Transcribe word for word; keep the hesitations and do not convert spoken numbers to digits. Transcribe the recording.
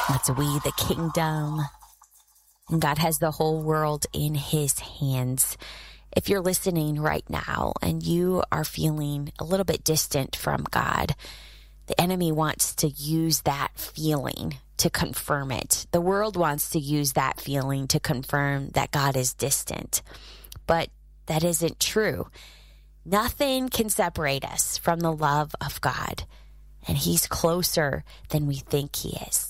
That's we, the kingdom. And God has the whole world in his hands. If you're listening right now and you are feeling a little bit distant from God, the enemy wants to use that feeling to confirm it. The world wants to use that feeling to confirm that God is distant. But that isn't true. Nothing can separate us from the love of God. And he's closer than we think he is.